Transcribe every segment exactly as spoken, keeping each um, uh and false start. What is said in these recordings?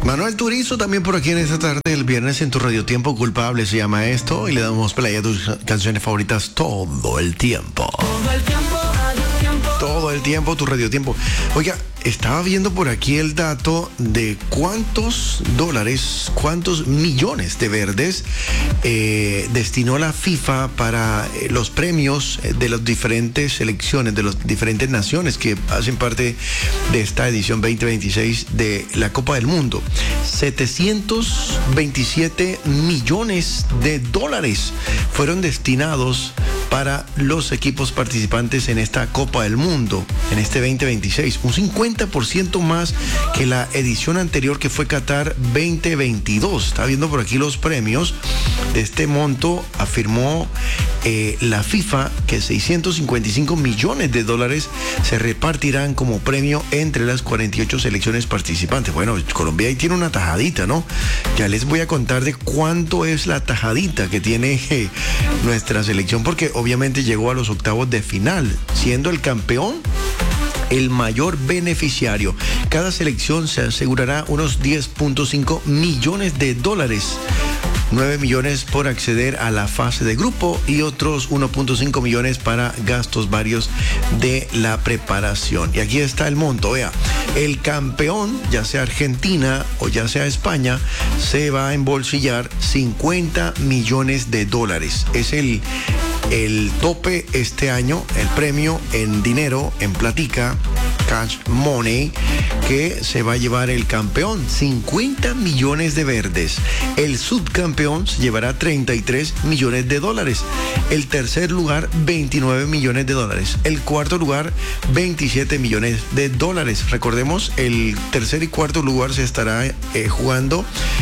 Manuel Turizo también por aquí en esta tarde, el viernes en tu Radio Tiempo Culpable se llama esto, y le damos play a tus canciones favoritas todo el tiempo. Todo el tiempo, Radio Tiempo. Todo el tiempo, tu Radio Tiempo. Oiga, estaba viendo por aquí el dato de cuántos dólares, cuántos millones de verdes eh, destinó la FIFA para eh, los premios de las diferentes selecciones, de las diferentes naciones que hacen parte de esta edición veinte veintiséis de la Copa del Mundo. setecientos veintisiete millones de dólares fueron destinados para los equipos participantes en esta Copa del Mundo, en este veinte veintiséis, un cincuenta por ciento más que la edición anterior, que fue Qatar veinte veintidós. Está viendo por aquí los premios de este monto. Afirmó eh, la FIFA que seiscientos cincuenta y cinco millones de dólares se repartirán como premio entre las cuarenta y ocho selecciones participantes. Bueno, Colombia ahí tiene una tajadita, ¿no? Ya les voy a contar de cuánto es la tajadita que tiene eh, nuestra selección, porque obviamente llegó a los octavos de final, siendo el campeón el mayor beneficiario. Cada selección se asegurará unos diez punto cinco millones de dólares. nueve millones por acceder a la fase de grupo y otros uno punto cinco millones para gastos varios de la preparación. Y aquí está el monto, vea. El campeón, ya sea Argentina o ya sea España, se va a embolsillar cincuenta millones de dólares. Es el El tope este año, el premio en dinero, en platica, cash money, que se va a llevar el campeón, cincuenta millones de verdes. El subcampeón se llevará treinta y tres millones de dólares. El tercer lugar, veintinueve millones de dólares. El cuarto lugar, veintisiete millones de dólares. Recordemos, el tercer y cuarto lugar se estará eh, jugando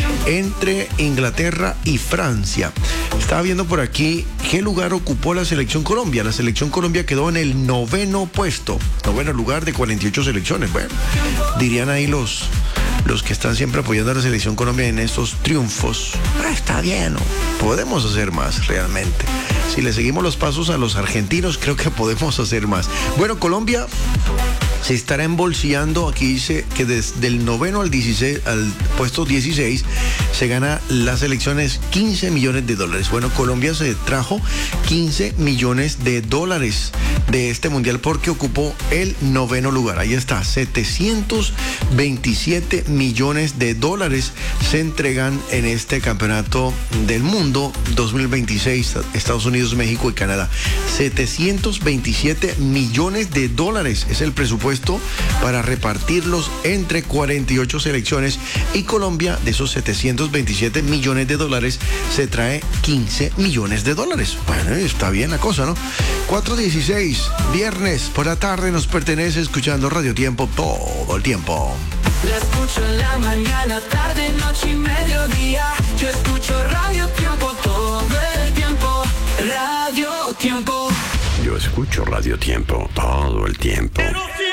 entre Inglaterra y Francia. Estaba viendo por aquí qué lugar ocupó la selección Colombia. La selección Colombia quedó en el noveno puesto, noveno lugar de cuarenta y ocho selecciones. Bueno, dirían ahí los, los que están siempre apoyando a la selección Colombia en estos triunfos: ah, está bien, ¿no? Podemos hacer más realmente. Si le seguimos los pasos a los argentinos, creo que podemos hacer más. Bueno, Colombia se estará embolsillando, aquí dice que desde el noveno al dieciséis, al puesto dieciséis, se gana las elecciones quince millones de dólares. Bueno, Colombia se trajo quince millones de dólares de este mundial porque ocupó el noveno lugar. Ahí está, setecientos veintisiete millones de dólares se entregan en este campeonato del mundo dos mil veintiséis, Estados Unidos, México y Canadá. setecientos veintisiete millones de dólares es el presupuesto para repartirlos entre cuarenta y ocho selecciones, y Colombia, de esos setecientos veintisiete millones de dólares, se trae quince millones de dólares. Bueno, está bien la cosa, ¿no? cuatro dieciséis, viernes por la tarde, nos pertenece escuchando Radio Tiempo todo el tiempo. La escucho en la mañana, tarde, noche y mediodía. Yo escucho Radio Tiempo todo el tiempo. Radio Tiempo. Yo escucho Radio Tiempo todo el tiempo.